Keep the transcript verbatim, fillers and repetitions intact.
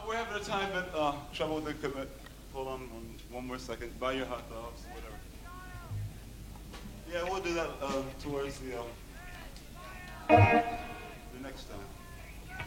we're having a time, but uh, trouble with the equipment. Hold on one, one more second. Buy your hot dogs, whatever. Yeah, we'll do that uh, towards the, uh, the next time.